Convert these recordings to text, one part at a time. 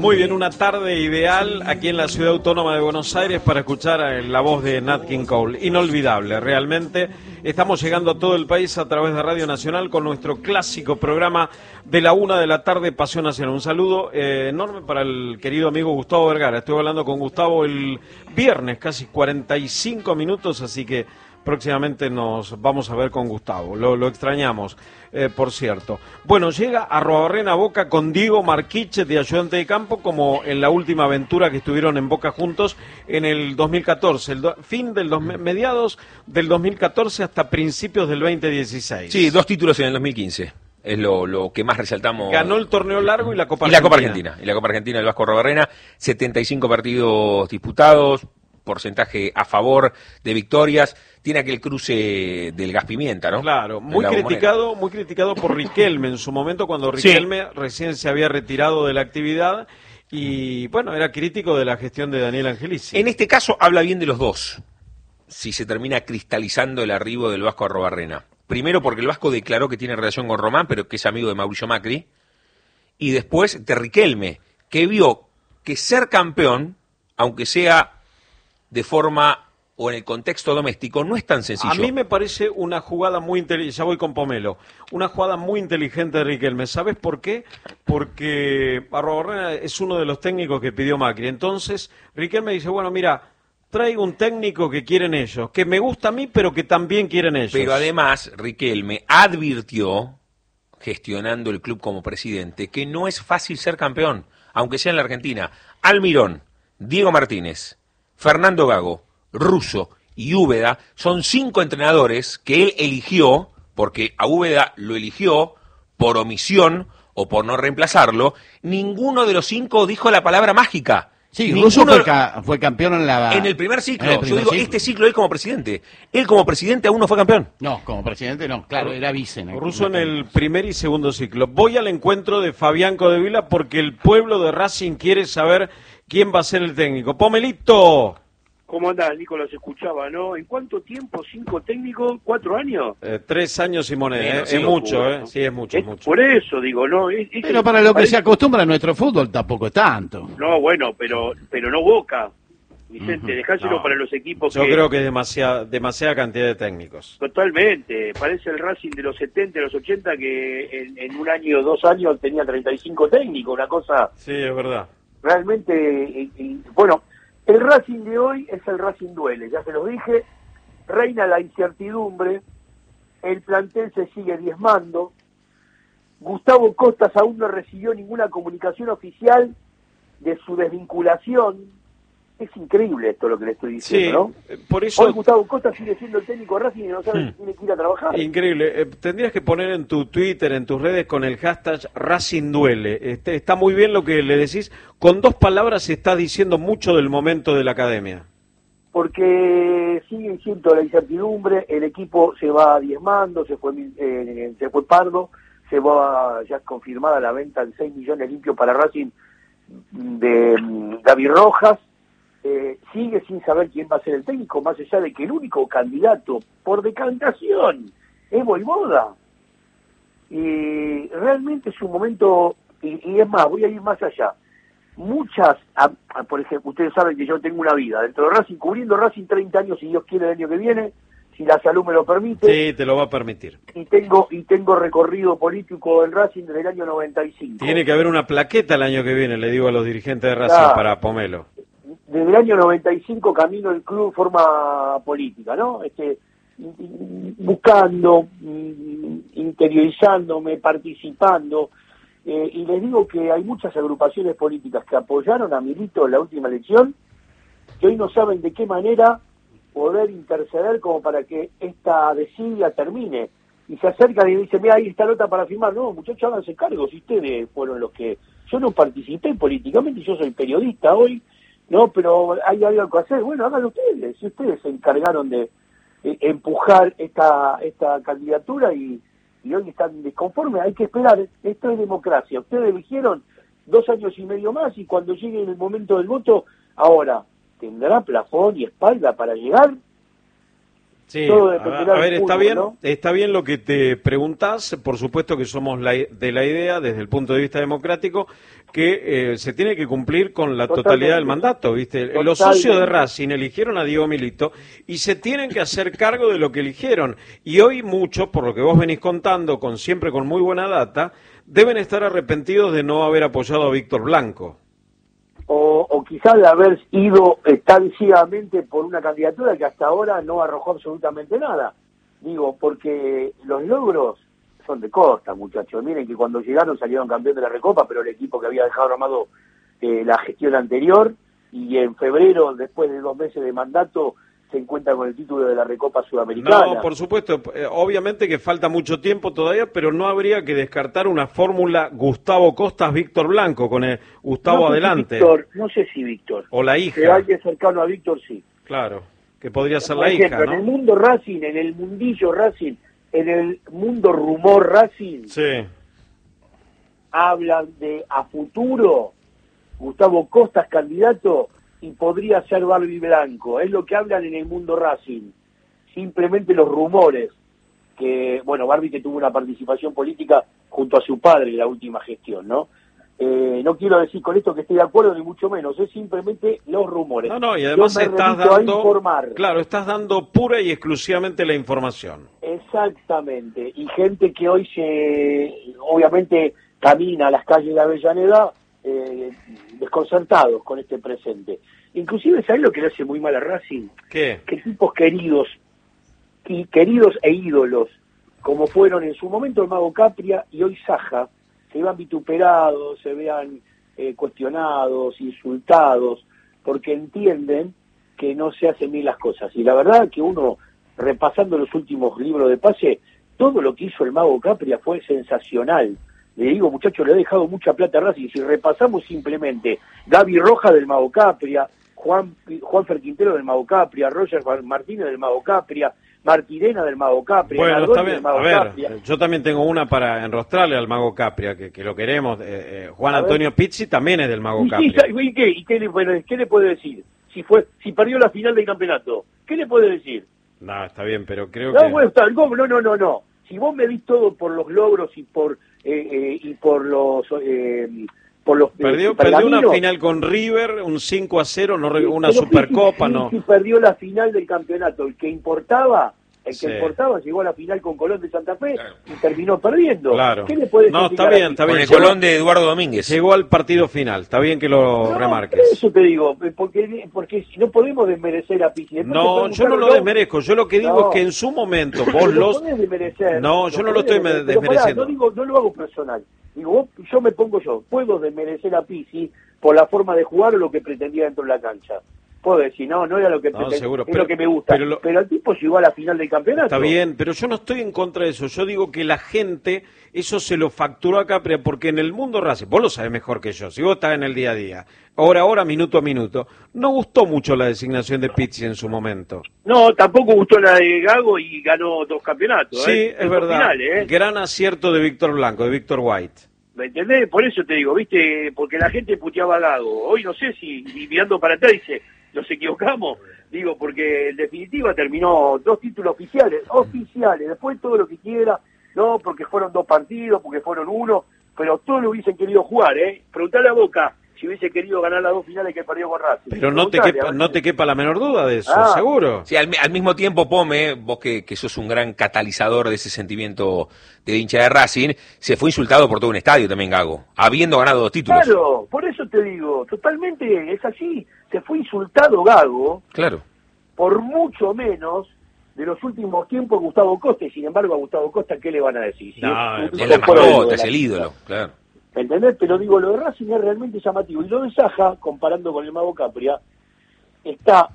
Muy bien, una tarde ideal aquí en la Ciudad Autónoma de Buenos Aires para escuchar la voz de Nat King Cole. Inolvidable, realmente. Estamos llegando a todo el país a través de Radio Nacional con nuestro clásico programa de la 1 de la tarde, Pasión Nacional. Un saludo enorme para el querido amigo Gustavo Vergara. Estuve hablando con Gustavo el viernes, casi 45 minutos, así que próximamente nos vamos a ver con Gustavo. Lo extrañamos, por cierto. Bueno, llega Arrobarrena Boca con Diego Marquiche de ayudante de campo, como en la última aventura que estuvieron en Boca juntos en el 2014, mediados del 2014 hasta principios del 2016. Sí, 2 títulos en el 2015. Es lo que más resaltamos. Ganó el torneo largo y la Copa Argentina. Y la Copa Argentina del Vasco Arrobarrena, 75 partidos disputados, porcentaje a favor de victorias. Tiene aquel cruce del gas pimienta, ¿no? Claro, muy criticado por Riquelme en su momento, cuando Riquelme recién se había retirado de la actividad y, bueno, era crítico de la gestión de Daniel Angelici. En este caso habla bien de los dos, si se termina cristalizando el arribo del Vasco Arrobarrena. Primero porque el Vasco declaró que tiene relación con Román, pero que es amigo de Mauricio Macri, y después de Riquelme, que vio que ser campeón, aunque sea de forma o en el contexto doméstico, no es tan sencillo. A mí me parece una jugada muy inteligente, ya voy con Pomelo, una jugada muy inteligente de Riquelme. ¿Sabes por qué? Porque Arrobarrena es uno de los técnicos que pidió Macri. Entonces, Riquelme dice, bueno, mira, traigo un técnico que quieren ellos, que me gusta a mí, pero que también quieren ellos. Pero además, Riquelme advirtió, gestionando el club como presidente, que no es fácil ser campeón, aunque sea en la Argentina. Almirón, Diego Martínez, Fernando Gago, Russo y Úbeda son 5 entrenadores que él eligió, porque a Úbeda lo eligió por omisión o por no reemplazarlo. Ninguno de los 5 dijo la palabra mágica. Sí, Russo fue campeón en el primer ciclo. Yo digo, este ciclo él como presidente. Él como presidente aún no fue campeón. No, como presidente no, claro, era vice. Russo en el primer y segundo ciclo. Voy al encuentro de Fabián Codevila porque el pueblo de Racing quiere saber quién va a ser el técnico. ¡Pomelito! ¿Cómo andás, Nico? Los escuchaba, ¿no? ¿En cuánto tiempo? ¿5 técnicos? ¿4 años? 3 años y moneda, es mucho, ¿eh? Sí, es mucho. Por eso, digo, ¿no? Pero para lo que se acostumbra a nuestro fútbol tampoco es tanto. No, bueno, pero no Boca. Vicente, dejáselo para los equipos Yo creo que es demasiada cantidad de técnicos. Totalmente. Parece el Racing de los 70, de los 80, que en un año, 2 años tenía 35 técnicos, una cosa... Sí, es verdad. Realmente, bueno... El Racing de hoy es el Racing Duele, ya se lo dije, reina la incertidumbre, el plantel se sigue diezmando, Gustavo Costas aún no recibió ninguna comunicación oficial de su desvinculación. Es increíble esto lo que le estoy diciendo, sí, ¿no? Por eso... Hoy Gustavo Costas sigue siendo el técnico de Racing y no sabe si tiene que ir a trabajar. Increíble. Tendrías que poner en tu Twitter, en tus redes, con el hashtag Racing Duele. Está muy bien lo que le decís. Con 2 palabras se está diciendo mucho del momento de la academia. Porque sigue siendo la incertidumbre, el equipo se va diezmando, se fue Pardo, se va ya confirmada la venta de 6 millones limpios para Racing de David Rojas. Sigue sin saber quién va a ser el técnico, más allá de que el único candidato por decantación es Vojvoda. Y realmente es un momento, y es más, voy a ir más allá. Muchas, por ejemplo, ustedes saben que yo tengo una vida dentro de Racing, cubriendo Racing 30 años, si Dios quiere, el año que viene, si la salud me lo permite. Sí, te lo va a permitir. Y tengo recorrido político en Racing desde el año 95. Tiene que haber una plaqueta el año que viene, le digo a los dirigentes de Racing, para Pomelo. Desde el año 95 camino el club de forma política, ¿no? Buscando, interiorizándome, participando, y les digo que hay muchas agrupaciones políticas que apoyaron a Milito en la última elección, que hoy no saben de qué manera poder interceder como para que esta desidia termine, y se acercan y dicen, mira, ahí está nota para firmar. No, muchachos, háganse cargo, si ustedes fueron los que... Yo no participé políticamente, yo soy periodista hoy, no, pero hay algo que hacer. Bueno, háganlo ustedes, si ustedes se encargaron de empujar esta candidatura y hoy están desconformes, hay que esperar. Esto es democracia. Ustedes eligieron 2 años y medio más y cuando llegue el momento del voto, ahora, ¿tendrá plafón y espalda para llegar? Sí, todo dependerá a ver, del está fútbol, bien, ¿no? está bien lo que te preguntás, por supuesto que somos de la idea, desde el punto de vista democrático, que se tiene que cumplir con la totalidad del Totalmente. mandato, ¿viste? Totalmente. Los socios de Racing eligieron a Diego Milito y se tienen que hacer cargo de lo que eligieron. Y hoy muchos, por lo que vos venís contando, siempre con muy buena data, deben estar arrepentidos de no haber apoyado a Víctor Blanco. O quizás de haber ido tan ciegamente por una candidatura que hasta ahora no arrojó absolutamente nada. Digo, porque los logros son de costa, muchachos. Miren que cuando llegaron salieron campeón de la Recopa, pero el equipo que había dejado armado la gestión anterior, y en febrero, después de 2 meses de mandato, se encuentra con el título de la Recopa Sudamericana. No, por supuesto, obviamente que falta mucho tiempo todavía, pero no habría que descartar una fórmula Gustavo Costas-Víctor Blanco, con el Gustavo No sé adelante. Si Víctor, no sé si Víctor. O la Que hija. alguien cercano a Víctor, sí. Claro, que podría ser Por la ejemplo, hija, en el ¿no? mundo Racing, en el mundillo Racing, en el mundo rumor Racing, Sí. hablan de a futuro Gustavo Costas candidato y podría ser Barbie Blanco. Es lo que hablan en el mundo Racing. Simplemente los rumores. Que, bueno, Barbie que tuvo una participación política junto a su padre en la última gestión, ¿no? No quiero decir con esto que estoy de acuerdo, ni mucho menos. Es simplemente los rumores. No, y además Yo me estás remito a dando, informar. claro, estás dando pura y exclusivamente la información. Exactamente, y gente que hoy obviamente camina a las calles de Avellaneda desconcertados con este presente. Inclusive, ¿sabes lo que le hace muy mal a Racing? ¿Qué? Que tipos queridos e ídolos, como fueron en su momento el Mago Capria y hoy Saja, se vean vituperados, se vean cuestionados, insultados, porque entienden que no se hacen bien las cosas. Y la verdad que uno, repasando los últimos libros de pase, todo lo que hizo el Mago Capria fue sensacional. Le digo, muchachos, le he dejado mucha plata a Racing. Si repasamos simplemente Gaby Rojas del Mago Capria, Juanfer Quintero del Mago Capria, Roger Martínez del Mago Capria, Martirena del Mago Capria, Bueno, Nardoni está del bien. Mago A ver, Capria. yo también tengo una para enrostrarle al Mago Capria, que lo queremos. Juan Antonio Pizzi también es del Mago Capria. ¿Y qué? ¿Y qué le puede decir? Si perdió la final del campeonato, ¿qué le puede decir? No, está bien, pero creo No, que... bueno, no. Si vos medís todo por los logros y por los Perdió una pergaminos, final con River, un 5-0, una pero Supercopa, sí, no. sí, perdió la final del campeonato. El que importaba Sí. llegó a la final con Colón de Santa Fe y terminó perdiendo. Claro. ¿Qué le puede No, criticar está bien, ahí? está Con bien. el Colón de Eduardo Domínguez. Llegó al partido final, está bien que lo No, remarques. eso te digo, porque si no podemos desmerecer a Pizzi. Después No, podemos yo no buscar lo los- desmerezco, yo lo que digo No. es que en su momento Pero vos lo los... podés desmerecer, No, yo no lo estoy podés desmereciendo. Pero pará, no lo hago personal. Digo, yo me pongo puedo desmerecer a Pizzi por la forma de jugar o lo que pretendía dentro de la cancha. Puedo decir, no era lo que No, pretendía, seguro, es pero- lo que me gusta. pero Pero el tipo llegó a la final del campeonato. Está bien, pero yo no estoy en contra de eso. Yo digo que la gente, eso se lo facturó a Capria, porque en el mundo Racing, vos lo sabés mejor que yo, si vos estás en el día a día, hora a hora, minuto a minuto, no gustó mucho la designación de Pizzi en su momento. No, tampoco gustó la de Gago y ganó 2 campeonatos. Sí, es verdad. Finales, Gran acierto de Víctor Blanco, de Víctor White. ¿Me entendés? Por eso te digo, ¿viste? Porque la gente puteaba a Gago. Hoy no sé si, y mirando para atrás, dice, nos equivocamos. Digo, porque en definitiva terminó 2 títulos oficiales. Después todo lo que quiera. No, porque fueron 2 partidos, porque fueron 1. Pero todos lo hubiesen querido jugar, ¿eh? Preguntale a Boca si hubiese querido ganar las 2 finales que perdió con Racing. Pero no te quepa la menor duda de eso, Ah. seguro. Sí, al mismo tiempo, Pome, vos que sos un gran catalizador de ese sentimiento de hincha de Racing, se fue insultado por todo un estadio también, Gago, habiendo ganado 2 títulos. Claro, por eso te digo, totalmente es así. Se fue insultado Gago Claro. por mucho menos de los últimos tiempos Gustavo Costa, y sin embargo a Gustavo Costa, ¿qué le van a decir? Si No, es un Es la ícono de mascota, la es el ciudad. ídolo, claro. ¿Entendés? Pero digo, lo de Racing es realmente llamativo. Y lo de Saja, comparando con el Mago Capria, está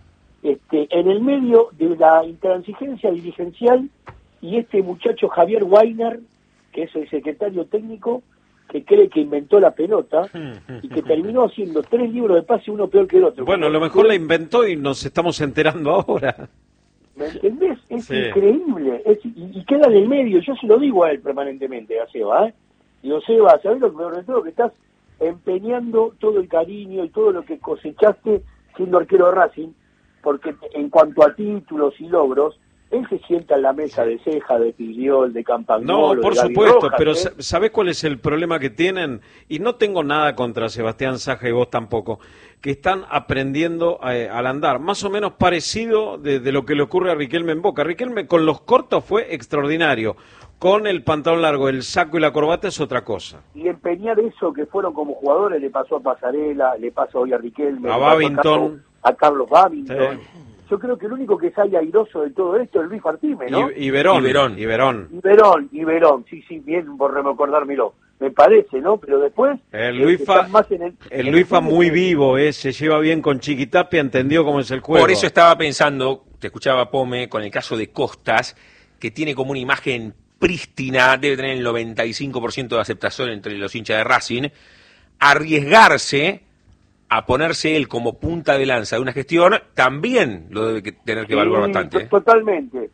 en el medio de la intransigencia dirigencial y este muchacho Javier Weiner, que es el secretario técnico, que cree que inventó la pelota y que terminó haciendo 3 libros de pase, uno peor que el otro. Bueno, a lo mejor la inventó y nos estamos enterando ahora. ¿Me entendés? Es Sí. increíble. Y queda en el medio. Yo se lo digo a él permanentemente, a Seba, ¿eh? Digo, Seba, ¿sabés lo que peor de todo? Que estás empeñando todo el cariño y todo lo que cosechaste siendo arquero de Racing, porque en cuanto a títulos y logros, Él se sienta en la mesa de Ceja, de Filiol, de No, Campagnolo, por de Gaby supuesto, Rojas, pero ¿eh? ¿sabés cuál es el problema que tienen? Y no tengo nada contra Sebastián Saja y vos tampoco, que están aprendiendo al andar, más o menos parecido de lo que le ocurre a Riquelme en Boca. Riquelme con los cortos fue extraordinario, con el pantalón largo, el saco y la corbata es otra cosa. Y empeñar eso que fueron como jugadores le pasó a Pasarela, le pasó hoy a Riquelme, A le pasó Babington. a Carlos Babington. Sí. Yo creo que el único que sale airoso de todo esto es Luis Martínez, ¿no? Y Verón. Y Y Verón, sí, bien por recordármelo. Me parece, ¿no? Pero después... El Luisfa, están más en el Luisfa muy vivo, se lleva bien con Chiquitapia, entendió cómo es el juego. Por eso estaba pensando, te escuchaba Pome, con el caso de Costas, que tiene como una imagen prístina, debe tener el 95% de aceptación entre los hinchas de Racing, arriesgarse a ponerse él como punta de lanza de una gestión, también lo debe tener que evaluar bastante. Totalmente.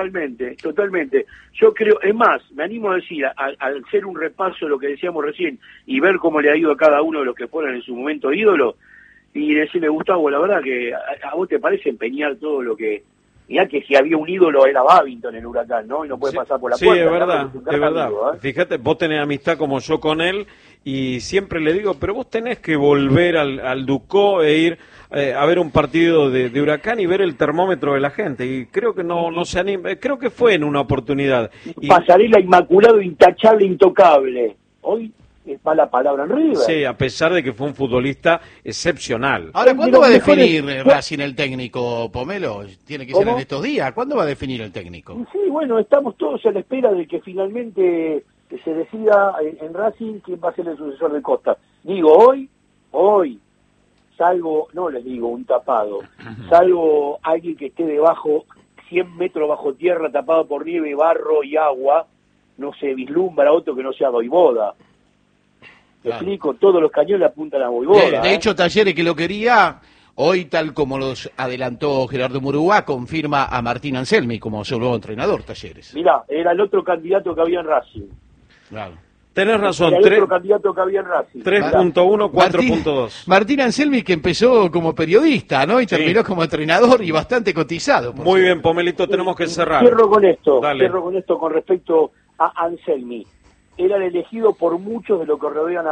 Yo creo, es más, me animo a decir, al hacer un repaso de lo que decíamos recién y ver cómo le ha ido a cada uno de los que fueron en su momento ídolos, y decirle, Gustavo, la verdad que a vos te parece empeñar todo lo que... Mirá que si había un ídolo era Babington en el Huracán, ¿no? Y no puede pasar por la puerta. Sí, es verdad, un es gran verdad. amigo, ¿eh? Fíjate, vos tenés amistad como yo con él y siempre le digo, pero vos tenés que volver al Ducó e ir a ver un partido de Huracán y ver el termómetro de la gente. Y creo que no se anima, creo que fue en una oportunidad. Y Pasarela inmaculado, intachable, intocable. Hoy es mala palabra en River. sí, a pesar de que fue un futbolista excepcional. Ahora, ¿cuándo va a Mejor definir es- Racing el técnico, Pomelo? Tiene que ser ¿Cómo? en estos días. ¿Cuándo va a definir el técnico? Y sí, bueno, estamos todos a la espera de que finalmente se decida en Racing quién va a ser el sucesor de Costa. Digo, hoy, salvo, no les digo un tapado, salvo alguien que esté debajo, 100 metros bajo tierra, tapado por nieve, barro y agua, no se vislumbra otro que no sea Voivoda. Te Claro. explico, todos los cañones apuntan a Voivoda. De hecho, Talleres, que lo quería, hoy, tal como los adelantó Gerardo Murúa, confirma a Martín Anselmi como su nuevo entrenador, Talleres. Mirá, era el otro candidato que había en Racing. Claro. Tenés razón, Era el otro candidato que había en Racing. 3.1, 4.2. Martín Anselmi, que empezó como periodista, ¿no? Y Sí. terminó como entrenador y bastante cotizado. por Muy cierto. bien, Pomelito, tenemos que cerrar. Cierro con esto Dale. con respecto a Anselmi. Era el elegido por muchos de los que rodean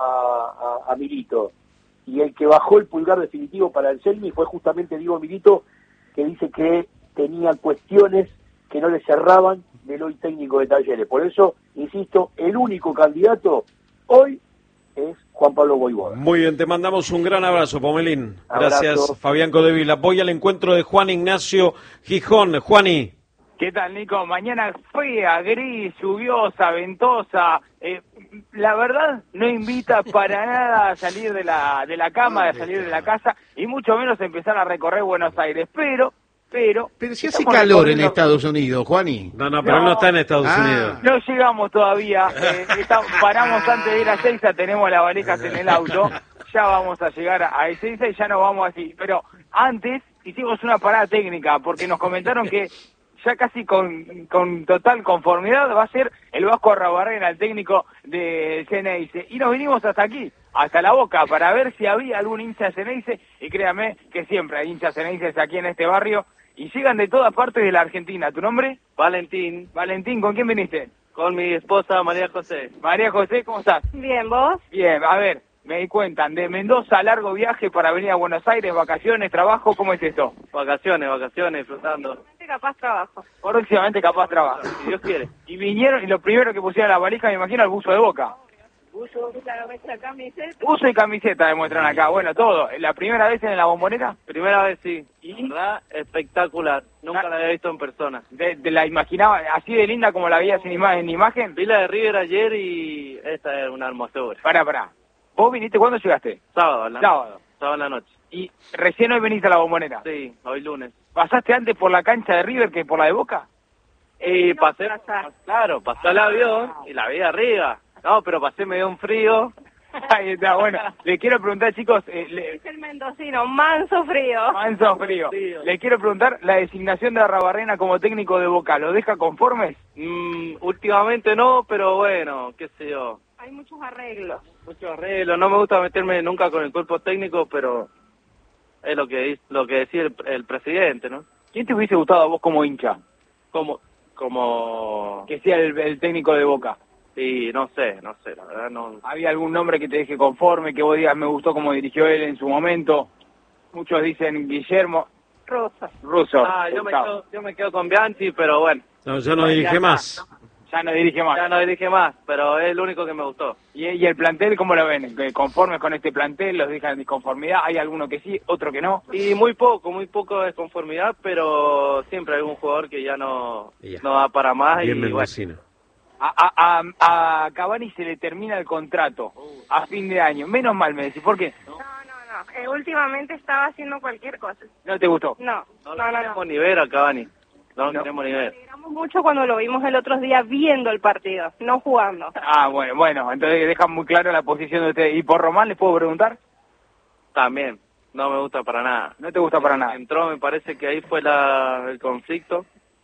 a Milito. Y el que bajó el pulgar definitivo para Anselmi fue justamente Diego Milito, que dice que tenía cuestiones que no le cerraban del hoy técnico de Talleres. Por eso, insisto, el único candidato hoy es Juan Pablo Voivoda. Muy bien, te mandamos un gran abrazo, Pomelín. Abrazo. Gracias, Fabián Codevila. Voy al encuentro de Juan Ignacio Gijón. Juani. ¿Qué tal, Nico? Mañana fría, gris, lluviosa, ventosa. La verdad, no invita para nada a salir de la cama, a salir de la casa, y mucho menos empezar a recorrer Buenos Aires. Pero Pero si hace estamos calor en recorriendo- Estados Unidos, Juani. No, pero él no está en Estados Unidos. No llegamos todavía, paramos antes de ir a Ezeiza, tenemos las valijas en el auto, ya vamos a llegar a Ezeiza y ya nos vamos así. Pero antes hicimos una parada técnica, porque nos comentaron que ya casi con total conformidad va a ser el Vasco Arrabarrena, el técnico de Ceneice. Y nos vinimos hasta aquí, hasta La Boca, para ver si había algún hincha de Ceneice, y créame que siempre hay hinchas Ceneices aquí en este barrio, y llegan de todas partes de la Argentina. ¿Tu nombre? Valentín, Valentín, ¿con quién viniste? con mi esposa María José. María José, ¿cómo estás? Bien, ¿vos? Bien, a ver, me cuentan, de Mendoza, largo viaje para venir a Buenos Aires, vacaciones, trabajo, ¿cómo es esto? Vacaciones, disfrutando. Capaz trabajo. Próximamente capaz trabajo. Si Dios quiere. Y vinieron, y lo primero que pusieron en la valija, me imagino, el buzo de Boca. Buzo, camiseta. Buzo y camiseta demuestran acá, bueno, todo. ¿La primera vez en la Bombonera? Primera vez sí. ¿Y? ¿Verdad? Espectacular. Nunca la había visto en persona. ¿De la imaginaba así de linda como la veías en imagen? Vi la de River ayer y esta es una hermosura. Pará. ¿Vos viniste cuándo llegaste? Sábado, en la Sábado. Sábado en la noche. Y recién hoy veniste a la Bombonera. Sí, hoy lunes. ¿Pasaste antes por la cancha de River que por la de Boca? Y No, pasé, pasar. claro, pasé el avión y la vi arriba. No, pero pasé, me dio un frío. Ahí está, bueno. Le quiero preguntar, chicos, Es el mendocino, manso frío. manso frío. Le quiero preguntar, la designación de Arrabarrena como técnico de Boca, ¿lo deja conformes? Últimamente no, pero bueno, qué sé yo. Hay muchos arreglos. Mucho arreglo, no me gusta meterme nunca con el cuerpo técnico, pero es lo que decía el presidente, ¿no? ¿Quién te hubiese gustado a vos como hincha? Como... Que sea el técnico de Boca. Sí, no sé, la verdad no... ¿Había algún nombre que te deje conforme, que vos digas me gustó como dirigió él en su momento? Muchos dicen Guillermo Russo. Yo me quedo con Bianchi, pero bueno. No, ya no dirige más. Ya no dirige más. Ya no dirige más, pero es el único que me gustó. ¿Y el plantel cómo lo ven? ¿Conformes con este plantel? ¿Los dejan en disconformidad? ¿Hay alguno que sí, otro que no? Y muy poco de conformidad, pero siempre hay algún jugador que ya no da para más. Bien y mendocino. A Cavani se le termina el contrato a fin de año. Menos mal, me decís. ¿Por qué? No. Últimamente estaba haciendo cualquier cosa. ¿No te gustó? No. No queremos ni ver a Cavani. No queremos ni ver. Nos alegramos mucho cuando lo vimos el otro día viendo el partido, no jugando. Ah, bueno, entonces dejan muy claro la posición de ustedes. ¿Y por Román les puedo preguntar? También, no me gusta para nada. ¿No te gusta para nada? Entró, me parece que ahí fue el conflicto,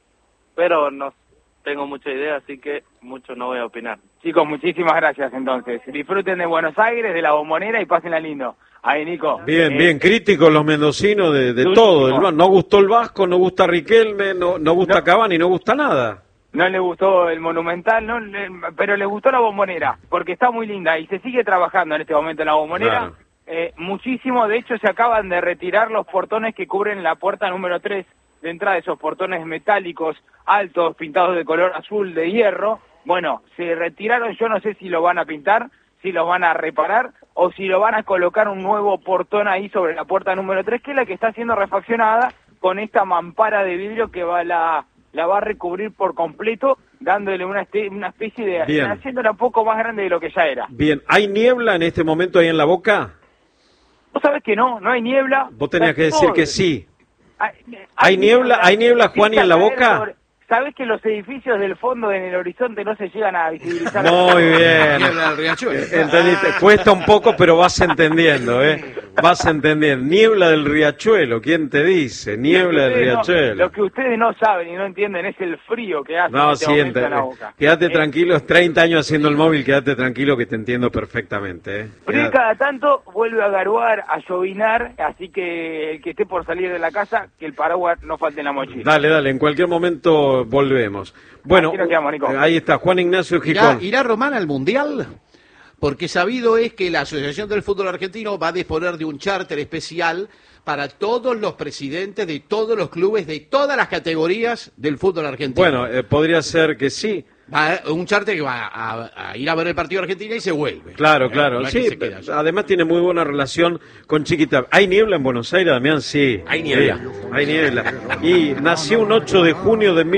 pero no tengo mucha idea, así que mucho no voy a opinar. Chicos, muchísimas gracias entonces. Disfruten de Buenos Aires, de la Bombonera y pásenla lindo. Ahí, Nico. Bien, críticos los mendocinos de todo. No gustó el Vasco, no gusta Riquelme, no gusta Cavani, no gusta nada. No le gustó el Monumental, pero le gustó la Bombonera, porque está muy linda y se sigue trabajando en este momento en la Bombonera. Claro. Muchísimo, de hecho se acaban de retirar los portones que cubren la puerta número 3 de entrada, esos portones metálicos altos, pintados de color azul de hierro. Bueno, se retiraron, yo no sé si lo van a pintar, si lo van a reparar o si lo van a colocar un nuevo portón ahí sobre la puerta número 3, que es la que está siendo refaccionada con esta mampara de vidrio que la va a recubrir por completo, dándole una especie de... haciéndola un poco más grande de lo que ya era. Bien, ¿hay niebla en este momento ahí en La Boca? Vos sabés que no hay niebla. Vos tenías que decir que sí. ¿Hay niebla, Juan, y en La Boca? ¿Sabés que los edificios del fondo en el horizonte no se llegan a visibilizar? Muy bien. Niebla del Riachuelo. Entendiste. Cuesta un poco, pero vas entendiendo, Vas entendiendo. Niebla del Riachuelo, ¿quién te dice? Niebla del Riachuelo. Lo que ustedes no saben y no entienden es el frío que hace en este momento en La Boca. Quédate tranquilo, es 30 años haciendo el móvil, quédate tranquilo que te entiendo perfectamente. Pero cada tanto vuelve a garuar, a llovinar, así que el que esté por salir de la casa, que el paraguas no falte en la mochila. Dale, en cualquier momento volvemos. Bueno, ahí está, Juan Ignacio Gijón. ¿Irá Román al Mundial? Porque sabido es que la Asociación del Fútbol Argentino va a disponer de un charter especial para todos los presidentes de todos los clubes de todas las categorías del fútbol argentino. Bueno, podría ser que sí. Un charter que va a ir a ver el partido de Argentina y se vuelve. Claro. Sí, además tiene muy buena relación con Chiquita. ¿Hay niebla en Buenos Aires, Damián? Sí. Hay niebla. Hay niebla. Y nació un 8 de junio de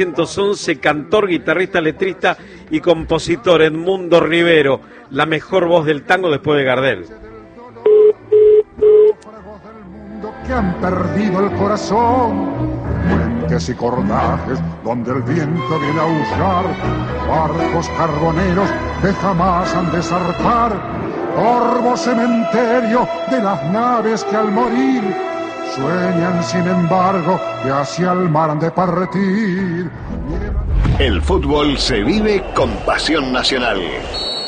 1911, cantor, guitarrista, letrista y compositor Edmundo Rivero, la mejor voz del tango después de Gardel. Que han perdido el corazón, puentes y cordajes donde el viento viene a aullar, barcos carboneros que jamás han de zarpar, torvo cementerio de las naves que al morir sueñan sin embargo que hacia el mar han de partir. El fútbol se vive con pasión nacional.